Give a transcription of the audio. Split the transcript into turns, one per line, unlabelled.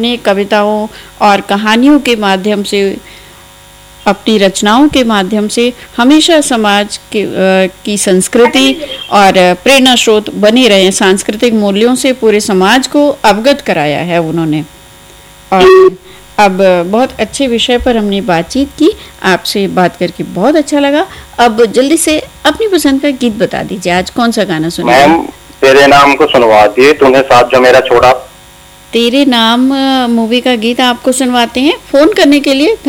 अपनी कविताओं और कहानियों के माध्यम से, अपनी रचनाओं के माध्यम से हमेशा समाज की संस्कृति और प्रेरणा स्रोत बने रहे। सांस्कृतिक मूल्यों से पूरे समाज को अवगत कराया है उन्होंने। और अब बहुत अच्छे विषय पर हमने बातचीत की, आपसे बात करके बहुत अच्छा लगा। अब जल्दी से अपनी पसंद का गीत बता दीजिए, आज कौन सा गाना सुनेंगे?
मैम तेरे नाम को सुनवा दिए तूने साथ जो मेरा छोड़ा।
तेरे नाम मूवी का गीत आपको सुनवाते हैं। फोन करने के लिए